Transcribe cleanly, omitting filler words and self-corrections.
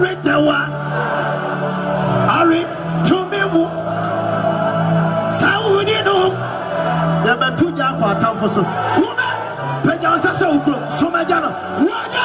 Resewa Ari Tumimu Saudi no Yabatuja kwa tamfoso Uma Pejansa Sokro Somajano